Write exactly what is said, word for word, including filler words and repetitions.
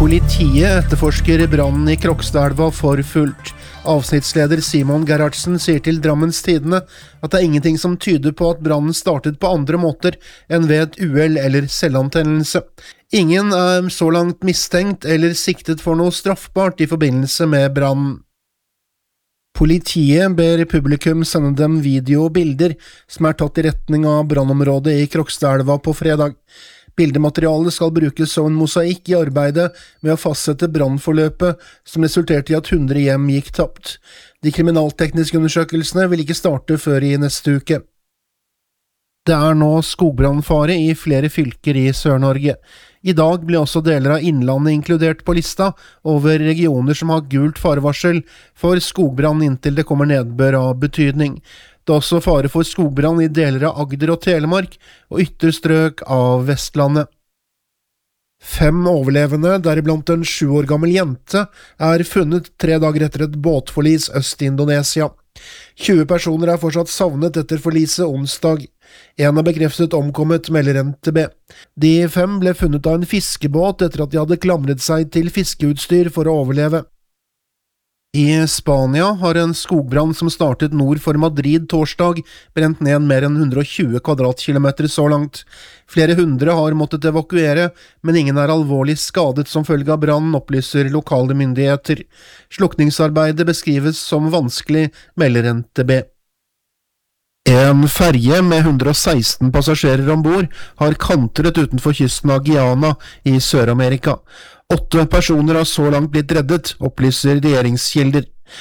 Politiet etterforsker brannen i Krokstadelva for fullt. Avsnittsleder Simon Gerhardsen sier til Drammens Tidende at det er ingenting som tyder på at brannen startet på andre måter enn ved et uhell eller selvantennelse. Ingen er så langt mistenkt eller siktet for noe straffbart i forbindelse med brannen. Politiet ber publikum sende dem video og bilder som er tatt i retning av brannområdet i Krokstadelva på fredag. Bildematerialet skal brukes som en mosaikk i arbeidet med å fastsette brannforløpet som resulterte i at hundre hjem gikk tapt. De kriminaltekniske undersøkelsene vil ikke starte før i neste uke. Det er nå skogbrannfare i flere fylker i Sør-Norge. I dag ble også deler av Innlandet inkludert på lista over regioner som har gult farevarsel for skogbrann inntil det kommer nedbør av betydning. Det er også fare for skogbrann i deler av Agder og Telemark og ytterstrøk av Vestlandet. Fem overlevende, deriblant en sju år gammel jente, er funnet tre dager etter et båtforlis øst i Indonesia. tjue personer er fortsatt savnet etter forliset onsdag. En er bekreftet omkommet, melder N T B. De fem ble funnet av en fiskebåt etter at de hadde klamret seg til fiskeutstyr for å overleve. I Spania har en skogbrann som startet nord for Madrid torsdag brent ned mer enn hundre og tjue kvadratkilometer så langt. Flere hundre har måttet evakuere, men ingen er alvorlig skadet som følge av brannen, opplyser lokale myndigheter. Slukningsarbeidet beskrives som vanskelig, melder N T B. En ferje med hundre og seksten passasjerer ombord har kantret utenfor kysten av Guyana i Sør-Amerika. Åtte personer har så langt blitt reddet, opplyser regjeringskilder.